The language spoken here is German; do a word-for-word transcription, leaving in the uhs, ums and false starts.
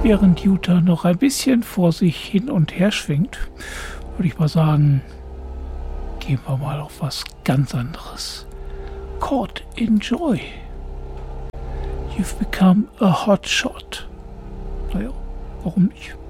während Jutta noch ein bisschen vor sich hin und her schwingt, würde ich mal sagen, gehen wir mal auf was ganz anderes. Caught in Joy. You've become a hot shot. Naja, warum nicht?